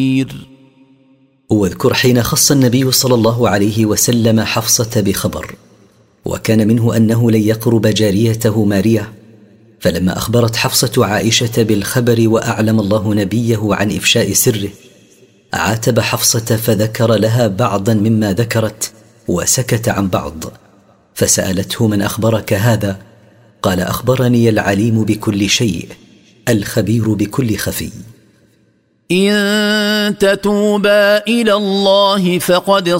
واذكر حين خص النبي صلى الله عليه وسلم حفصة بخبر، وكان منه أنه لن يقرب جاريته مارية، فلما أخبرت حفصة عائشة بالخبر وأعلم الله نبيه عن إفشاء سره، عاتب حفصة فذكر لها بعضا مما ذكرت وسكت عن بعض، فسألته: من أخبرك هذا؟ قال: أخبرني العليم بكل شيء الخبير بكل خفي. إن تتوبا إلى الله فقد